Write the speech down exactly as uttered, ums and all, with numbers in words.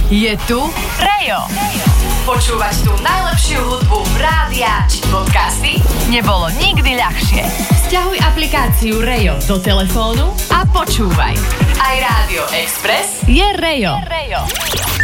Je tu Rejo. Počúvať tú najlepšiu hudbu rádia či podcasty nebolo nikdy ľahšie. Sťahuj aplikáciu Rejo do telefónu a počúvaj. Aj Rádio Express je Rejo. Je Rejo.